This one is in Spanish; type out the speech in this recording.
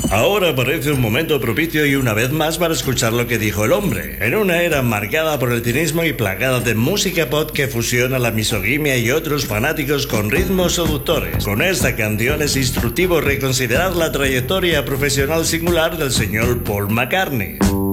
Ahora parece un momento propicio y una vez más para escuchar lo que dijo el hombre. En una era marcada por el cinismo y plagada de música pop que fusiona la misoginia y otros fanáticos con ritmos seductores. Con esta canción es instructivo reconsiderar la trayectoria profesional singular del señor Paul McCartney.